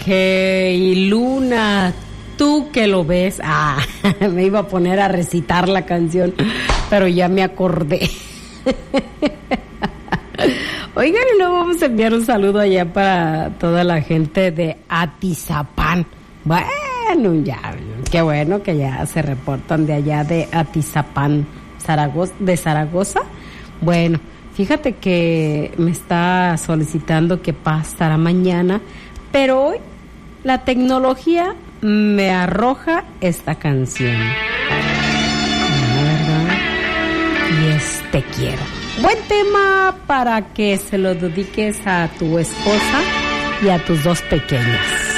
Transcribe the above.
Y Luna, tú que lo ves. Me iba a poner a recitar la canción, pero ya me acordé. Oigan, y luego vamos a enviar un saludo allá para toda la gente de Atizapán. Bueno, ya, qué bueno que ya se reportan de allá de Atizapán, Zaragoza. Bueno, fíjate que me está solicitando que pasará mañana, pero hoy la tecnología me arroja esta canción. ¿Verdad? Y es Te Quiero. Buen tema para que se lo dediques a tu esposa y a tus dos pequeñas.